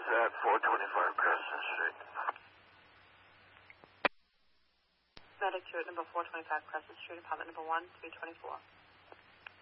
is at 425 Crescent Street. Medic 2 at number 425 Crescent Street, apartment number 1, 324.